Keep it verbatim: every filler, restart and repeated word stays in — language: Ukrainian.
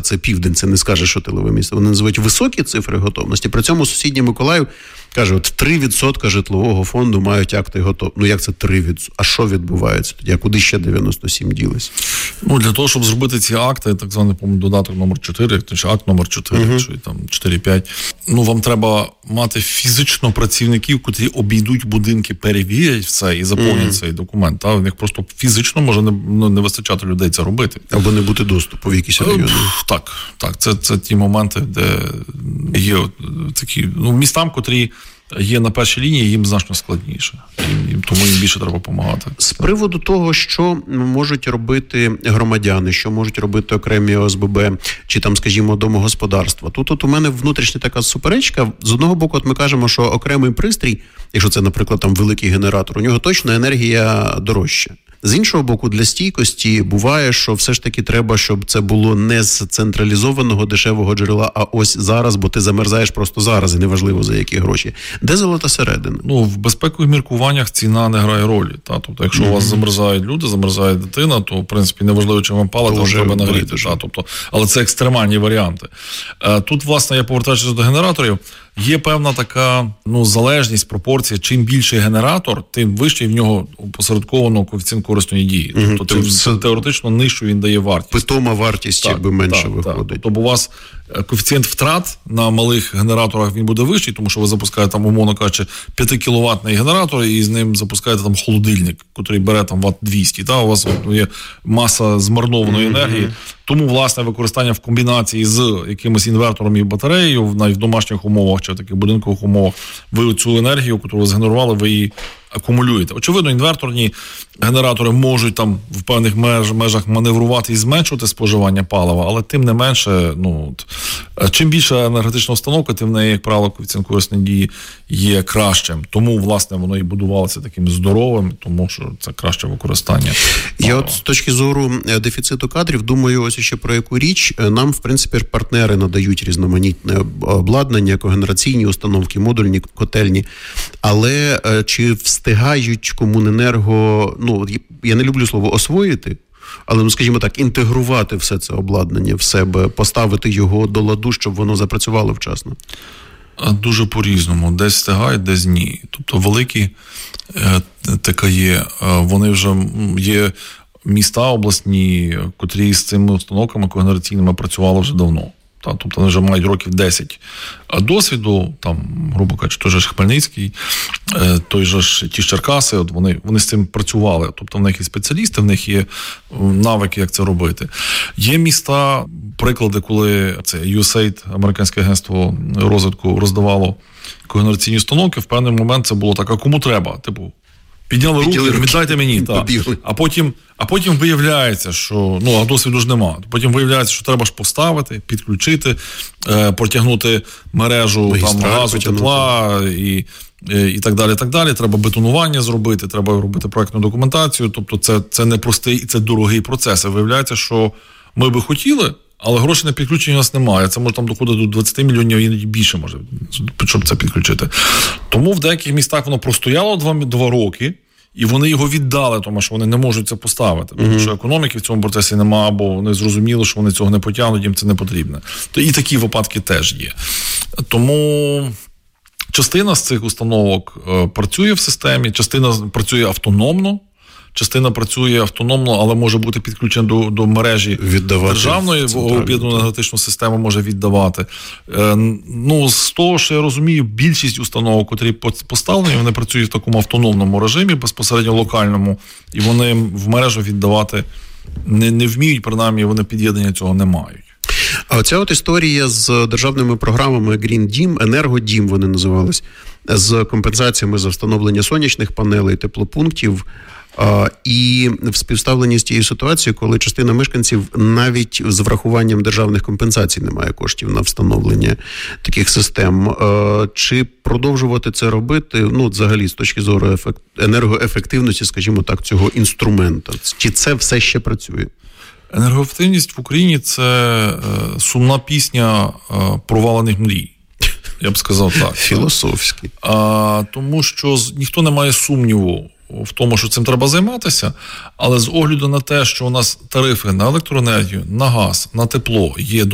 це південь, це не скаже, що тилове місто. Вони називають високі цифри готовності. При цьому сусідній Миколаїв каже, от три відсотки житлового фонду мають акти готовності. Ну, як це три відсотки? А що відбувається тоді? А куди ще дев'яносто сім ділись? Ну, для того, щоб зробити ці акти, так званий, по-моєму, додаток номер чотири, чи акт номер чотири, uh-huh. чи там чотири-п'ять, ну, вам треба мати фізично працівників, котрі обійдуть будинки, перевірять все і заповнять uh-huh. цей документ. Та? В них просто фізично може не, ну, не вистачати людей це робити. Або не бути доступу в якісь райони. Так, так. Це, це ті моменти, де є такі, ну, містам, котрі є на першій лінії, їм значно складніше. Їм, тому їм більше треба допомагати. З приводу того, що можуть робити громадяни, що можуть робити окремі О С Б Б, чи там, скажімо, домогосподарства. Тут от у мене внутрішня така суперечка. З одного боку, от ми кажемо, що окремий пристрій, якщо це, наприклад, там великий генератор, у нього точно енергія дорожча. З іншого боку, для стійкості буває, що все ж таки треба, щоб це було не з централізованого дешевого джерела, а ось зараз, бо ти замерзаєш просто зараз, і неважливо за які гроші. Де золота середина? Ну, в безпекових міркуваннях ціна не грає ролі. Та? Тобто, якщо mm-hmm. у вас замерзають люди, замерзає дитина, то, в принципі, неважливо, чим вам палити, вам треба нагріти. Та? Тобто, але це екстремальні варіанти. Тут, власне, я повертаючись до генераторів, є певна така, ну, залежність, пропорція. Чим більший генератор, тим вищий в нього опосередковано коефіцієнт корисної дії. Mm-hmm. Тобто, це теоретично нижчу він дає вартість. Питома вартість, так, якби менше так, виходить. Так. Тобто у вас коефіцієнт втрат на малих генераторах він буде вищий, тому що ви запускаєте там, умовно кажучи, п'ятикіловатний генератор і з ним запускаєте там холодильник, який бере там ват двісті. Та? У вас є маса змарнованої mm-hmm. енергії. Тому, власне, використання в комбінації з якимось інвертором і батареєю, навіть в домашніх умовах чи в таких будинкових умовах, ви цю енергію, яку ви згенерували, ви її акумулюєте. Очевидно, інверторні генератори можуть там в певних меж, межах маневрувати і зменшувати споживання палива, але тим не менше, ну, от, чим більша енергетична установка, тим в неї, як правило, коефіцієнт корисної дії є кращим. Тому, власне, воно і будувалося таким здоровим, тому що це краще використання. Я от з точки зору дефіциту кадрів думаю ось ще про яку річ. Нам, в принципі, партнери надають різноманітне обладнання, когенераційні установки, модульні котельні. Але чи встигають Комуненерго, ну, я не люблю слово освоїти, але, ну, скажімо так, інтегрувати все це обладнання в себе, поставити його до ладу, щоб воно запрацювало вчасно? Дуже по-різному. Десь встигають, десь ні. Тобто великі Т К Є, вони вже є міста обласні, котрі з цими установками когенераційними працювали вже давно. Тобто вони вже мають років десять досвіду, там, грубо кажучи, той же ж Хмельницький, той же ж ті ж Черкаси, от вони, вони з цим працювали. Тобто в них є спеціалісти, в них є навики, як це робити. Є міста, приклади, коли це ю ес ей ай ді, Американське агентство розвитку, роздавало когенераційні установки, в певний момент це було так, а кому треба? Типу, підняли руки, віддайте мені. Так. А потім, а потім виявляється, що, ну, а досвіду ж нема. Потім виявляється, що треба ж поставити, підключити, е, протягнути мережу там, газу, тепла і, і, і так далі, і так далі. Треба бетонування зробити, треба робити проектну документацію. Тобто це, це не простий і це дорогий процес. І виявляється, що ми би хотіли, але грошей на підключення у нас немає. Це може там доходити до двадцять мільйонів, іноді більше може, щоб це підключити. Тому в деяких містах воно простояло два, два роки, і вони його віддали, тому що вони не можуть це поставити. Тому mm-hmm. що економіки в цьому процесі немає, або вони зрозуміли, що вони цього не потягнуть, їм це не потрібно. І такі випадки теж є. Тому частина з цих установок працює в системі, частина працює автономно, частина працює автономно, але може бути підключена до, до мережі віддавати державної, об'єднану енергетичну систему може віддавати. Е, ну, з того, що я розумію, більшість установок, які поставлені, вони працюють в такому автономному режимі, безпосередньо локальному, і вони в мережу віддавати не, не вміють, принаймні вони під'єднання цього не мають. А оця от історія з державними програмами Green Дім, Енергодім вони називались, з компенсаціями за встановлення сонячних панелей, теплопунктів, Uh, і в співставленні з тією ситуацією, коли частина мешканців навіть з врахуванням державних компенсацій не має коштів на встановлення таких систем. Uh, чи продовжувати це робити, ну, взагалі, з точки зору ефект... енергоефективності, скажімо так, цього інструмента? Чи це все ще працює? Енергоефективність в Україні – це е, сумна пісня е, провалених мрій. Я б сказав так. Філософськи. А, тому що ніхто не має сумніву в тому, що цим треба займатися, але з огляду на те, що у нас тарифи на електроенергію, на газ, на тепло є